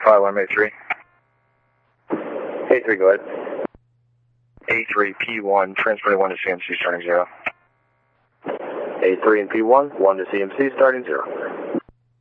5-1, A3. A3, go ahead. A3, P1, transporting 1 to CMC, starting 0. A3 and P1, 1 to CMC, starting 0.